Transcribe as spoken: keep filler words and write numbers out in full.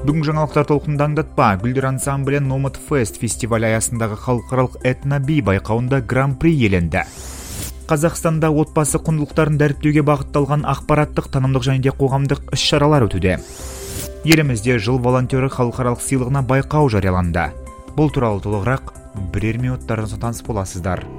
Бүгін жаңалықтар толқынында аңдатпа. Гүлдер ансамблі Номад Фест фестиваль аясындағы халықаралық этно-би байқауында гран-при иеленді. Қазақстанда отбасы құндылықтарын дәріптеуге бағытталған ақпараттық, танымдық және де қоғамдық іс-шаралар өтуде. Елімізде жыл волонтері халықаралық сыйлығына байқау жарияланды. Бұл туралы толығырақ бірер минуттардан соң таныс боласыздар.